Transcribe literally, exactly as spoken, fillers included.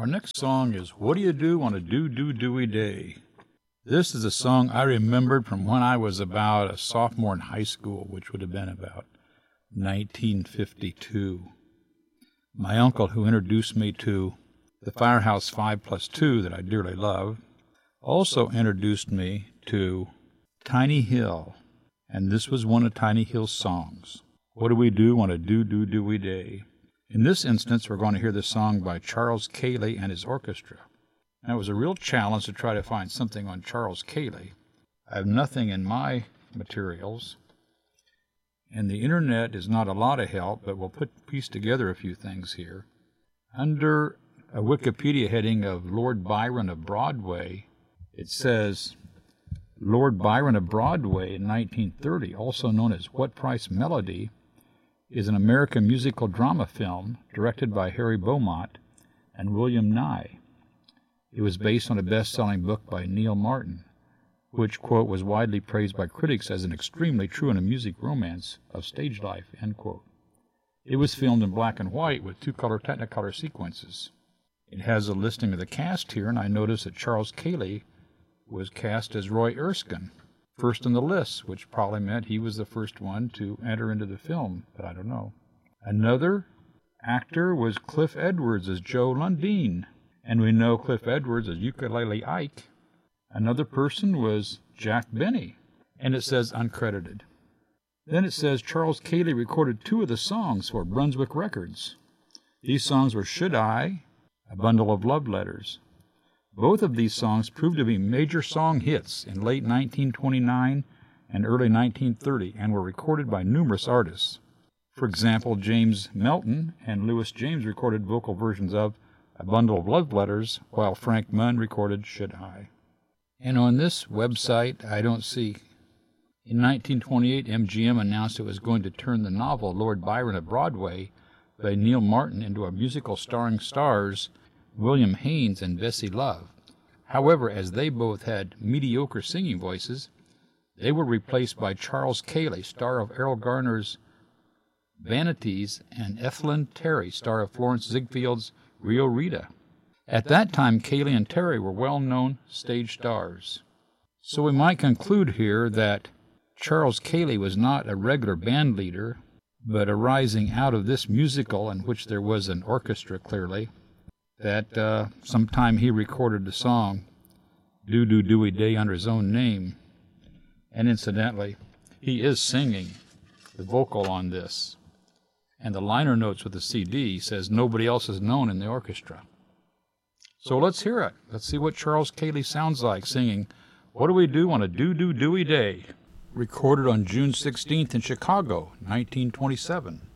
Our next song is What Do You Do on a Do-Do-Dooey Day? This is a song I remembered from when I was about a sophomore in high school, which would have been about nineteen fifty-two. My uncle, who introduced me to the Firehouse five plus two that I dearly love, also introduced me to Tiny Hill, and this was one of Tiny Hill's songs. What do we do on a do-do-dooey day? In this instance, we're going to hear the song by Charles Cayley and his orchestra. Now, it was a real challenge to try to find something on Charles Cayley. I have nothing in my materials, and the internet is not a lot of help, but we'll put piece together a few things here. Under a Wikipedia heading of Lord Byron of Broadway, it says, Lord Byron of Broadway in nineteen thirty, also known as What Price Melody, is an American musical drama film directed by Harry Beaumont and William Nye. It was based on a best-selling book by Neil Martin, which, quote, was widely praised by critics as an extremely true and amusing romance of stage life, end quote. It was filmed in black and white with two-color Technicolor sequences. It has a listing of the cast here, and I noticed that Charles Cayley was cast as Roy Erskine, first on the list, which probably meant he was the first one to enter into the film, but I don't know. Another actor was Cliff Edwards as Joe Lundeen, and we know Cliff Edwards as Ukulele Ike. Another person was Jack Benny, and it says uncredited. Then it says Charles Cayley recorded two of the songs for Brunswick Records. These songs were Should I, A Bundle of Love Letters. Both of these songs proved to be major song hits in late nineteen twenty-nine and early nineteen thirty and were recorded by numerous artists. For example, James Melton and Louis James recorded vocal versions of A Bundle of Love Letters, while Frank Munn recorded Should I. And on this website, I don't see. In nineteen twenty-eight, M G M announced it was going to turn the novel Lord Byron of Broadway by Neil Martin into a musical starring stars William Haynes and Bessie Love. However, as they both had mediocre singing voices, they were replaced by Charles Cayley, star of Errol Garner's Vanities, and Ethelyn Terry, star of Florence Ziegfeld's Rio Rita. At that time, Cayley and Terry were well-known stage stars. So we might conclude here that Charles Cayley was not a regular band leader, but arising out of this musical in which there was an orchestra, clearly, that uh, sometime he recorded the song Do-Do-Dooey Day under his own name. And incidentally, he is singing the vocal on this. And the liner notes with the C D says nobody else is known in the orchestra. So let's hear it. Let's see what Charles Cayley sounds like singing What Do We Do on a Do-Do-Dooey Day? Recorded on June sixteenth in Chicago, nineteen twenty-seven.